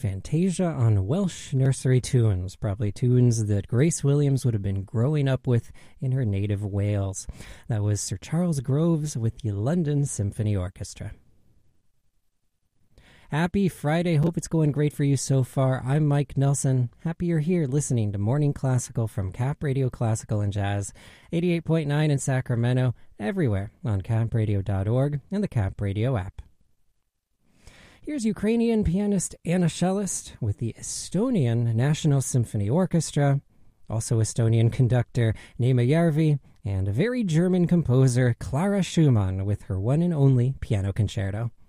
Fantasia on Welsh nursery tunes, probably tunes that Grace Williams would have been growing up with in her native Wales. That was Sir Charles Groves with the London Symphony Orchestra. Happy Friday. Hope it's going great for you so far. I'm Mike Nelson. Happy you're here listening to Morning Classical from Cap Radio Classical and Jazz, 88.9 in Sacramento, everywhere on capradio.org and the Cap Radio app. Here's Ukrainian pianist Anna Shelest with the Estonian National Symphony Orchestra, also Estonian conductor Neeme Järvi, and a very German composer Clara Schumann with her one and only piano concerto.